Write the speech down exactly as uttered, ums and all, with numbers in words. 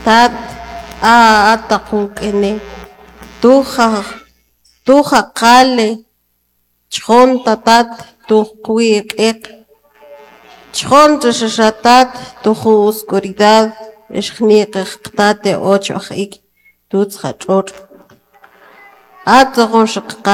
tat a ataquk'ini tuja tuja qali ch'on tatat tuqwi q'iq ch'on ch'axaxatat tuju oscuridad ixqniqiq qtate ocho aj ik tutz qach'och' atzoqon